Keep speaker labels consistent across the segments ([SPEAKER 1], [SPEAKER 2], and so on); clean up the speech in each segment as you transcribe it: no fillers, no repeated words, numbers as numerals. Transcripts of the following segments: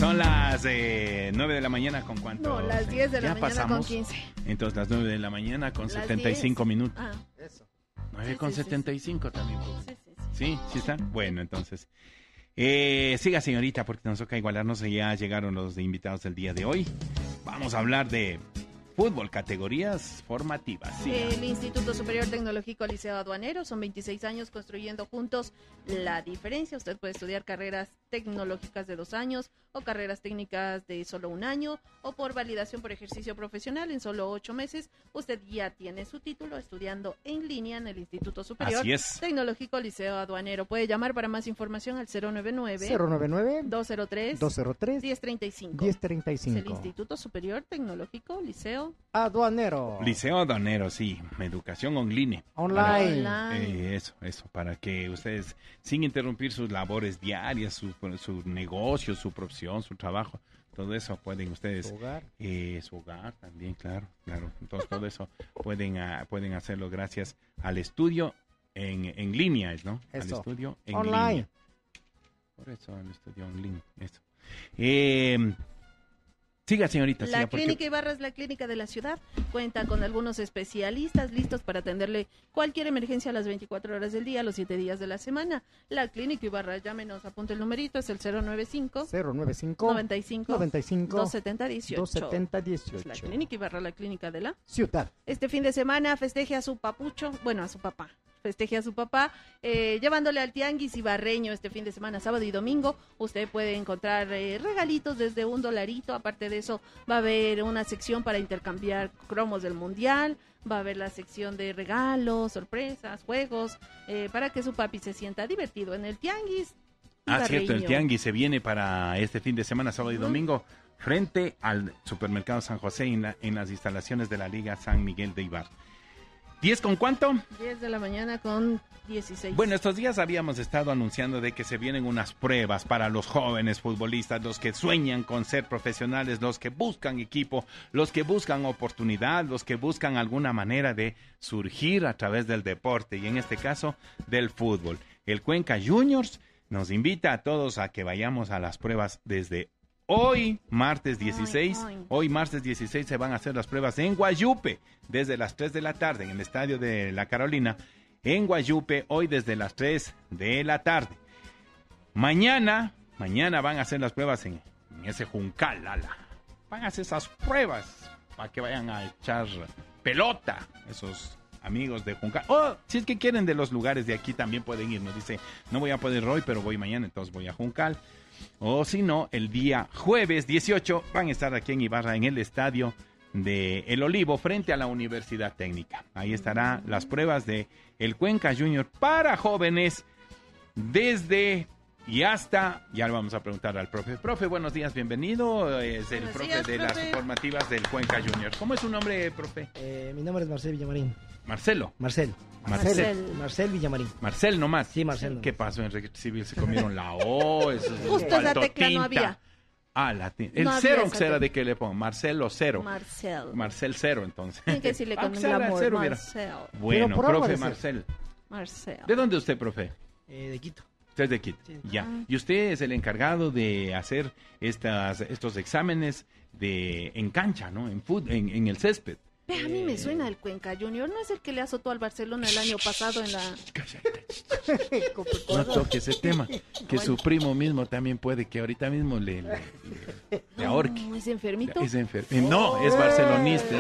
[SPEAKER 1] Son las 9 de la mañana con cuánto.
[SPEAKER 2] No, las 10 de la
[SPEAKER 1] ya
[SPEAKER 2] mañana
[SPEAKER 1] pasamos.
[SPEAKER 2] con 15.
[SPEAKER 1] Entonces las 9 de la mañana con
[SPEAKER 2] Las
[SPEAKER 1] 75
[SPEAKER 2] 10.
[SPEAKER 1] minutos.
[SPEAKER 2] Ah.
[SPEAKER 3] Eso.
[SPEAKER 1] 9
[SPEAKER 2] Sí,
[SPEAKER 1] con
[SPEAKER 2] sí, sí,
[SPEAKER 1] 75 también.
[SPEAKER 2] Sí.
[SPEAKER 1] ¿Sí está? Bueno, entonces. Siga, señorita, porque nos toca igualarnos. Ya llegaron los invitados del día de hoy. Vamos a hablar de fútbol, categorías formativas. Siga.
[SPEAKER 2] El Instituto Superior Tecnológico Liceo Aduanero, son 26 años construyendo juntos la diferencia. Usted puede estudiar carreras tecnológicas de 2 años o carreras técnicas de solo 1 año o por validación por ejercicio profesional en solo 8 meses. Usted ya tiene su título estudiando en línea en el Instituto Superior
[SPEAKER 1] Así es.
[SPEAKER 2] Tecnológico Liceo Aduanero. Puede llamar para más información al
[SPEAKER 3] 099
[SPEAKER 2] 203
[SPEAKER 3] 203
[SPEAKER 2] 1035.
[SPEAKER 3] 1035.
[SPEAKER 2] Es el Instituto Superior Tecnológico Liceo
[SPEAKER 3] Aduanero.
[SPEAKER 1] Liceo Aduanero, sí. Educación online.
[SPEAKER 3] Online.
[SPEAKER 1] Eso, para que ustedes, sin interrumpir sus labores diarias, su negocio, su profesión, su trabajo, todo eso pueden ustedes...
[SPEAKER 3] Su hogar.
[SPEAKER 1] Su hogar también, claro. Entonces todo eso pueden hacerlo gracias al estudio en línea, ¿no?
[SPEAKER 3] Eso.
[SPEAKER 1] Al estudio en
[SPEAKER 3] Online.
[SPEAKER 1] línea. Por eso, al estudio online, eso. Siga, señorita.
[SPEAKER 2] La
[SPEAKER 1] siga, porque-
[SPEAKER 2] Clínica Ibarra es la clínica de la ciudad. Cuenta con algunos especialistas listos para atenderle cualquier emergencia a las 24 horas del día, los 7 días de la semana. La Clínica Ibarra, llámenos, apunte el numerito, es el 095
[SPEAKER 3] 095
[SPEAKER 2] 95
[SPEAKER 3] 95
[SPEAKER 2] 270 18.
[SPEAKER 3] 270
[SPEAKER 2] Es la
[SPEAKER 3] 18.
[SPEAKER 2] Clínica Ibarra, la clínica de la...
[SPEAKER 3] Ciudad.
[SPEAKER 2] Este fin de semana festeje a su papucho, bueno, a su papá. Festeje a su papá, llevándole al tianguis ibarreño este fin de semana, sábado y domingo. Usted puede encontrar regalitos desde $1. Aparte de eso, va a haber una sección para intercambiar cromos del mundial. Va a haber la sección de regalos, sorpresas, juegos, para que su papi se sienta divertido en el tianguis
[SPEAKER 1] Ah, cierto, el
[SPEAKER 2] ibarreño.
[SPEAKER 1] tianguis se viene para este fin de semana, sábado y domingo, frente al Supermercado San José en las instalaciones de la Liga San Miguel de Ibarra. ¿10 con cuánto?
[SPEAKER 2] 10 de la mañana con 16.
[SPEAKER 1] Bueno, estos días habíamos estado anunciando de que se vienen unas pruebas para los jóvenes futbolistas, los que sueñan con ser profesionales, los que buscan equipo, los que buscan oportunidad, los que buscan alguna manera de surgir a través del deporte y en este caso del fútbol. El Cuenca Juniors nos invita a todos a que vayamos a las pruebas desde hoy, martes 16. Hoy, martes 16, se van a hacer las pruebas en Guayupe, desde las 3 de la tarde, en el Estadio de La Carolina, en Guayupe, hoy desde las 3 de la tarde. Mañana van a hacer las pruebas en ese Juncal, ala. Van a hacer esas pruebas para que vayan a echar pelota, esos amigos de Juncal. Oh, si es que quieren de los lugares de aquí también pueden ir. Nos dice, no voy a poder hoy, pero voy mañana, entonces voy a Juncal. O si no, el día jueves 18 van a estar aquí en Ibarra, en el estadio de El Olivo, frente a la Universidad Técnica. Ahí estarán las pruebas de el Cuenca Junior para jóvenes desde y hasta, ya le vamos a preguntar al profe. Profe, buenos días, bienvenido. Es el
[SPEAKER 2] Buenos
[SPEAKER 1] profe
[SPEAKER 2] días,
[SPEAKER 1] de
[SPEAKER 2] profe.
[SPEAKER 1] las formativas del Cuenca Junior. ¿Cómo es su nombre, profe?
[SPEAKER 3] Mi nombre es Marcel Villamarín.
[SPEAKER 1] Marcelo.
[SPEAKER 3] Marcel Villamarín.
[SPEAKER 1] Marcel nomás.
[SPEAKER 3] Sí, Marcel.
[SPEAKER 1] ¿Qué pasó en Registro Civil? Se comieron la O. Eso es
[SPEAKER 2] Justo esa
[SPEAKER 1] faltó
[SPEAKER 2] tecla no
[SPEAKER 1] tinta.
[SPEAKER 2] había.
[SPEAKER 1] Ah, la tinta. El
[SPEAKER 2] No había
[SPEAKER 1] cero,
[SPEAKER 2] esa
[SPEAKER 1] será
[SPEAKER 2] tecla.
[SPEAKER 1] de que le pongo. Marcelo cero.
[SPEAKER 2] Marcel.
[SPEAKER 1] Cero, entonces.
[SPEAKER 2] Tiene que decirle con
[SPEAKER 1] Ah,
[SPEAKER 2] el amor,
[SPEAKER 1] cero hubiera.
[SPEAKER 2] Marcel.
[SPEAKER 1] Bueno,
[SPEAKER 3] Pero por
[SPEAKER 1] profe
[SPEAKER 3] aparecer.
[SPEAKER 1] Marcel.
[SPEAKER 2] Marcel.
[SPEAKER 1] ¿De dónde usted, profe?
[SPEAKER 3] De Quito.
[SPEAKER 1] Usted es de Quito.
[SPEAKER 3] Sí.
[SPEAKER 1] Ya.
[SPEAKER 2] Ah.
[SPEAKER 1] Y usted es el encargado de hacer estos exámenes en cancha, ¿no? En el césped.
[SPEAKER 2] Ve, a mí me suena el Cuenca Junior. ¿No es el que le azotó al Barcelona el año pasado en la...
[SPEAKER 1] Cállate. No toque ese tema. Que su primo mismo también puede que ahorita mismo le ahorque.
[SPEAKER 2] No, ¿es enfermito?
[SPEAKER 1] Es no, es barcelonista.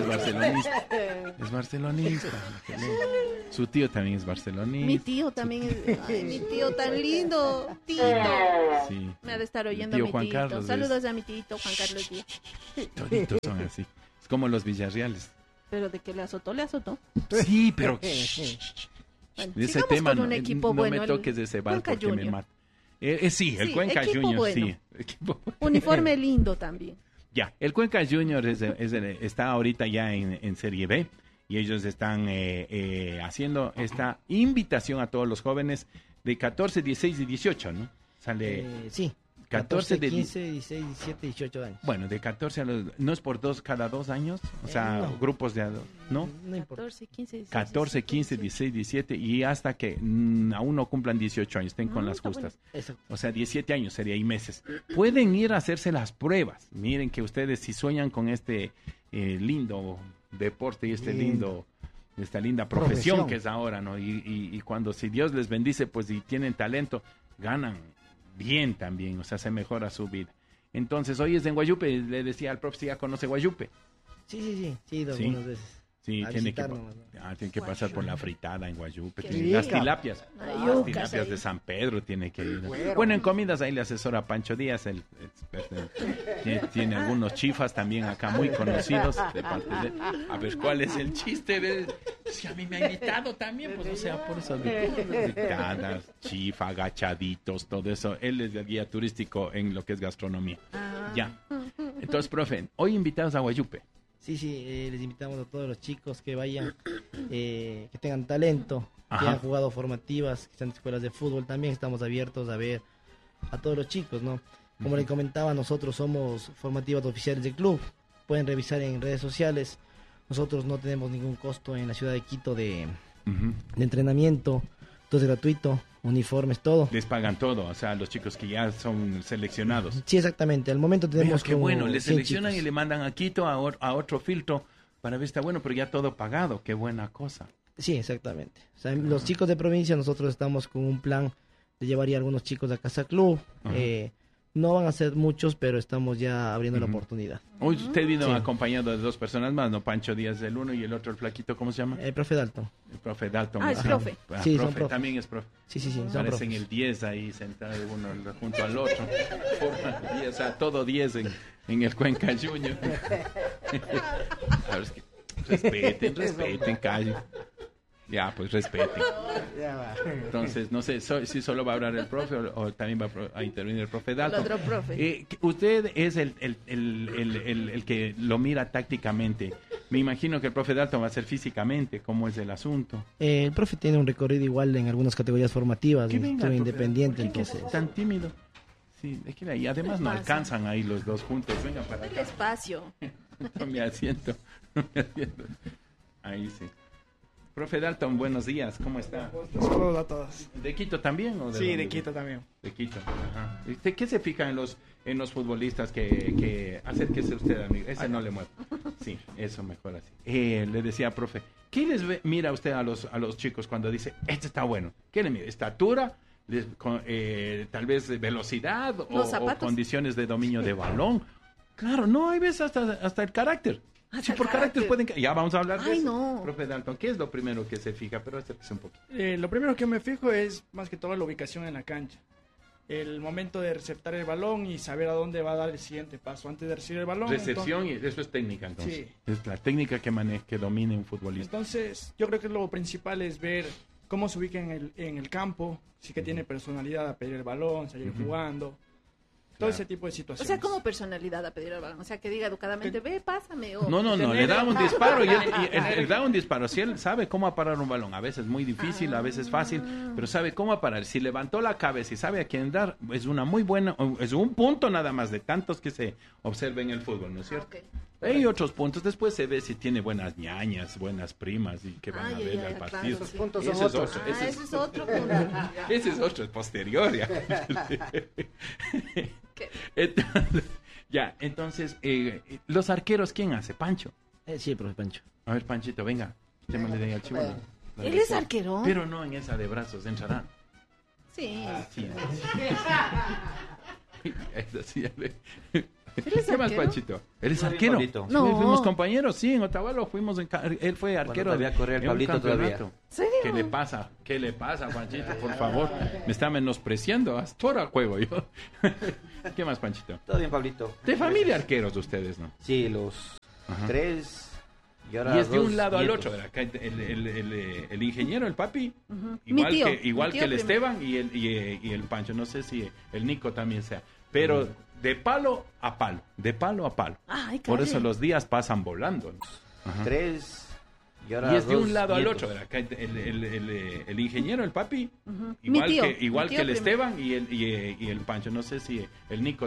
[SPEAKER 1] Es barcelonista. Su tío también es barcelonista.
[SPEAKER 2] Mi tío también es... Ay, mi tío tan lindo. Tito.
[SPEAKER 1] Sí.
[SPEAKER 2] Me ha de estar oyendo
[SPEAKER 1] Mi tío
[SPEAKER 2] mi
[SPEAKER 1] Juan
[SPEAKER 2] tito.
[SPEAKER 1] Carlos
[SPEAKER 2] Saludos a mi tito Juan Carlos Díaz.
[SPEAKER 1] Toditos son así. Es como los Villarreales.
[SPEAKER 2] Pero de que le azotó, le azotó.
[SPEAKER 1] Sí, pero
[SPEAKER 2] Bueno,
[SPEAKER 1] ese
[SPEAKER 2] sigamos
[SPEAKER 1] tema
[SPEAKER 2] con
[SPEAKER 1] no,
[SPEAKER 2] un equipo
[SPEAKER 1] no
[SPEAKER 2] bueno.
[SPEAKER 1] me
[SPEAKER 2] el
[SPEAKER 1] toques de ese bar
[SPEAKER 2] Cuenca
[SPEAKER 1] porque me
[SPEAKER 2] Junior.
[SPEAKER 1] mata. Sí, el
[SPEAKER 2] Sí,
[SPEAKER 1] Cuenca
[SPEAKER 2] equipo
[SPEAKER 1] Junior,
[SPEAKER 2] bueno.
[SPEAKER 1] sí. Equipo-
[SPEAKER 2] Uniforme lindo también.
[SPEAKER 1] Ya, el Cuenca Junior está ahorita ya en Serie B y ellos están haciendo esta invitación a todos los jóvenes de 14, 16 y 18, ¿no? Sale
[SPEAKER 3] Sí.
[SPEAKER 1] 14 de
[SPEAKER 3] 15, 16, 17, 18 años.
[SPEAKER 1] Bueno, de 14 a los... ¿No es por cada 2 años? O sea,
[SPEAKER 3] no.
[SPEAKER 1] grupos de... ¿No?
[SPEAKER 3] No importa.
[SPEAKER 2] 14, 15, 16,
[SPEAKER 1] 14, 15, 16, 17 y hasta que aún no cumplan 18 años, estén con las
[SPEAKER 2] está
[SPEAKER 1] justas.
[SPEAKER 3] Exacto.
[SPEAKER 1] O sea, 17 años sería y meses. Pueden ir a hacerse las pruebas. Miren que ustedes si sueñan con este lindo deporte y esta linda profesión que es ahora, ¿no? Y cuando si Dios les bendice, pues si tienen talento, ganan bien también, o sea, se mejora su vida. Entonces, hoy es en Guayupe, le decía al profe si ya conoce Guayupe.
[SPEAKER 3] Sí, he ido
[SPEAKER 1] Sí.
[SPEAKER 3] algunas veces.
[SPEAKER 1] Sí,
[SPEAKER 3] A
[SPEAKER 1] tiene que,
[SPEAKER 3] visitar nomás, ¿no?
[SPEAKER 1] tiene que pasar por la fritada en Guayupe.
[SPEAKER 2] Qué
[SPEAKER 1] Tiene las
[SPEAKER 3] rica.
[SPEAKER 1] tilapias.
[SPEAKER 2] Ay,
[SPEAKER 1] Las
[SPEAKER 2] yucas
[SPEAKER 1] tilapias
[SPEAKER 2] ahí.
[SPEAKER 1] de San Pedro tiene que ir.
[SPEAKER 3] Güero.
[SPEAKER 1] Bueno, en comidas ahí le asesora Pancho Díaz, el experto. Tiene algunos chifas también acá muy conocidos de parte de... A ver, ¿cuál es el chiste? Si a mí me ha invitado también, pues o sea, por eso de fritadas, chifa, agachaditos, todo eso. Él es el guía turístico en lo que es gastronomía. Ya. Entonces, profe, hoy invitados a Guayupe.
[SPEAKER 3] Sí, les invitamos a todos los chicos que vayan, que tengan talento, que
[SPEAKER 1] Ajá.
[SPEAKER 3] han jugado formativas, que están en escuelas de fútbol. También estamos abiertos a ver a todos los chicos, ¿no? Como les comentaba, nosotros somos formativas oficiales del club. Pueden revisar en redes sociales. Nosotros no tenemos ningún costo en la ciudad de Quito de entrenamiento. Todo es gratuito, uniformes, todo.
[SPEAKER 1] Les pagan todo, o sea, los chicos que ya son seleccionados.
[SPEAKER 3] Sí, exactamente. Al momento
[SPEAKER 1] Mira,
[SPEAKER 3] tenemos
[SPEAKER 1] qué
[SPEAKER 3] como
[SPEAKER 1] bueno, le
[SPEAKER 3] 100
[SPEAKER 1] seleccionan
[SPEAKER 3] chicos.
[SPEAKER 1] y le mandan a Quito a otro filtro para ver si está bueno, pero ya todo pagado, qué buena cosa.
[SPEAKER 3] Sí, exactamente. O sea, los chicos de provincia, nosotros estamos con un plan de llevar ya algunos chicos a Casa Club.
[SPEAKER 1] Ajá.
[SPEAKER 3] No van a ser muchos, pero estamos ya abriendo la
[SPEAKER 1] Ujú.
[SPEAKER 3] oportunidad.
[SPEAKER 1] Hoy usted vino
[SPEAKER 3] Sí.
[SPEAKER 1] acompañado de 2 personas más, ¿no? Pancho Díaz del uno y el otro, el flaquito, ¿cómo se llama?
[SPEAKER 3] El profe Dalton.
[SPEAKER 1] El profe Dalton.
[SPEAKER 2] Ah, es
[SPEAKER 1] Ajá.
[SPEAKER 2] profe.
[SPEAKER 1] Ah,
[SPEAKER 3] Sí, son
[SPEAKER 1] profe,
[SPEAKER 3] profes.
[SPEAKER 1] también es profe.
[SPEAKER 3] Sí, son
[SPEAKER 1] Parecen
[SPEAKER 3] profes.
[SPEAKER 1] el 10 ahí sentado uno junto al otro. Forman 10, o sea, todo 10 en el Cuenca Junior. A ver, es que respeten, callen. Ya, pues respeten. Entonces, no sé si solo va a hablar el profe o también va a intervenir el profe
[SPEAKER 2] El
[SPEAKER 1] Dalton.
[SPEAKER 2] otro profe.
[SPEAKER 1] Usted es el que lo mira tácticamente. Me imagino que el profe Dalton va a ser físicamente, ¿cómo es el asunto?
[SPEAKER 3] El profe tiene un recorrido igual en algunas categorías formativas.
[SPEAKER 1] Que venga,
[SPEAKER 3] Estuvo
[SPEAKER 1] profe.
[SPEAKER 3] independiente,
[SPEAKER 1] ¿Por qué
[SPEAKER 3] entonces.
[SPEAKER 1] es tan tímido? Sí, es que y además no
[SPEAKER 2] pasa?
[SPEAKER 1] alcanzan ahí los dos juntos. Venga para
[SPEAKER 2] El
[SPEAKER 1] acá.
[SPEAKER 2] espacio.
[SPEAKER 1] No me asiento. Ahí sí. Profe Dalton, buenos días, ¿cómo está?
[SPEAKER 4] Saludos a todos.
[SPEAKER 1] ¿De Quito también? ¿O de
[SPEAKER 4] Sí,
[SPEAKER 1] dónde?
[SPEAKER 4] de Quito también.
[SPEAKER 1] De Quito, ajá. ¿Usted qué se fija en los futbolistas que acérquese usted, amigo? Ese no le mueve. Sí, eso mejor así. Le decía, profe, ¿qué mira usted a los chicos cuando dice, este está bueno? ¿Qué le mira? ¿Estatura? Tal vez velocidad
[SPEAKER 2] Los
[SPEAKER 1] o
[SPEAKER 2] zapatos.
[SPEAKER 1] condiciones de dominio de balón. Claro, no, hay veces hasta el carácter.
[SPEAKER 2] Hasta
[SPEAKER 1] Sí,
[SPEAKER 2] el
[SPEAKER 1] por carácter
[SPEAKER 2] carácter.
[SPEAKER 1] pueden... Ya vamos a hablar de
[SPEAKER 2] Ay,
[SPEAKER 1] eso.
[SPEAKER 2] no.
[SPEAKER 1] Profe Dalton, ¿qué es lo primero que se fija? Pero acérquese un poquito.
[SPEAKER 4] Lo primero que me fijo es más que todo la ubicación en la cancha. El momento de receptar el balón y saber a dónde va a dar el siguiente paso antes de recibir el balón.
[SPEAKER 1] Recepción, y eso es técnica, entonces.
[SPEAKER 4] Sí.
[SPEAKER 1] Es la técnica que domine un futbolista.
[SPEAKER 4] Entonces, yo creo que lo principal es ver cómo se ubica en el campo, si que tiene personalidad a pedir el balón, salir jugando, todo
[SPEAKER 1] Claro.
[SPEAKER 4] ese tipo de
[SPEAKER 2] O
[SPEAKER 4] situaciones.
[SPEAKER 2] sea, como personalidad a pedir el balón. O sea, que diga educadamente, ve, pásame. O...
[SPEAKER 1] No, le
[SPEAKER 4] tener-
[SPEAKER 1] da un disparo y él da un disparo. Si él sabe cómo parar un balón, a veces muy difícil, a veces fácil, pero sabe cómo parar. Si levantó la cabeza y sabe a quién dar, es una muy buena, es un punto nada más de tantos que se observa en el fútbol, ¿no es cierto?
[SPEAKER 2] Ok.
[SPEAKER 1] Hay otros puntos, después se ve si tiene buenas ñañas, buenas primas y que van a
[SPEAKER 2] Ay,
[SPEAKER 1] ver
[SPEAKER 2] ay,
[SPEAKER 1] al
[SPEAKER 2] ay,
[SPEAKER 1] partido.
[SPEAKER 2] claro, sí.
[SPEAKER 3] Esos puntos
[SPEAKER 1] Ese
[SPEAKER 3] son
[SPEAKER 1] es
[SPEAKER 3] otros.
[SPEAKER 1] otro,
[SPEAKER 2] Ah, ese es otro punto.
[SPEAKER 1] ese es otro, es posterior ya.
[SPEAKER 2] ¿Qué?
[SPEAKER 1] Entonces, los arqueros, ¿quién hace? Pancho.
[SPEAKER 3] Sí, profe Pancho.
[SPEAKER 1] A ver, Panchito, venga. Llámale de ahí al chivolo.
[SPEAKER 2] ¿Él es arquero?
[SPEAKER 1] Pero no en esa de brazos, entrará.
[SPEAKER 2] Sí.
[SPEAKER 1] Sí. Esa sí, a ver.
[SPEAKER 2] ¿Eres
[SPEAKER 1] ¿Qué más,
[SPEAKER 2] arquero?
[SPEAKER 1] Panchito? ¿Eres
[SPEAKER 5] Todavía,
[SPEAKER 1] arquero?
[SPEAKER 5] Pablito.
[SPEAKER 2] No.
[SPEAKER 1] Sí, fuimos compañeros, sí, en Otavalo fuimos, él fue arquero.
[SPEAKER 5] todavía corría el
[SPEAKER 1] en un
[SPEAKER 5] Pablito todavía.
[SPEAKER 1] campeonato.
[SPEAKER 2] ¿Serio?
[SPEAKER 1] ¿Qué le pasa? ¿Qué le pasa, Panchito? Por favor, me está menospreciando. Hasta ahora juego yo. ¿Qué más, Panchito?
[SPEAKER 5] Todo bien, Pablito.
[SPEAKER 1] De familia arqueros ustedes, ¿no?
[SPEAKER 5] Sí, los
[SPEAKER 1] Ajá.
[SPEAKER 5] 3 y ahora
[SPEAKER 1] Y es de
[SPEAKER 5] dos
[SPEAKER 1] un lado al
[SPEAKER 5] nietos.
[SPEAKER 1] otro. ¿Verdad? Acá el ingeniero, el papi,
[SPEAKER 2] Ujú.
[SPEAKER 1] igual
[SPEAKER 2] Mi tío,
[SPEAKER 1] que
[SPEAKER 2] mi tío
[SPEAKER 1] el
[SPEAKER 2] primero.
[SPEAKER 1] Esteban y el Pancho. No sé si el Nico también sea. Pero de palo a palo, de palo a palo.
[SPEAKER 2] Ay,
[SPEAKER 1] Por
[SPEAKER 2] caray.
[SPEAKER 1] eso los días pasan volando, ¿no? Ajá.
[SPEAKER 5] 3
[SPEAKER 1] Y es de un lado al
[SPEAKER 5] nietos.
[SPEAKER 1] otro. Acá el ingeniero, el papi,
[SPEAKER 2] Ujú.
[SPEAKER 1] igual
[SPEAKER 2] Mi tío,
[SPEAKER 1] que
[SPEAKER 2] mi tío
[SPEAKER 1] el
[SPEAKER 2] primero.
[SPEAKER 1] Esteban y el Pancho. No sé si el Nico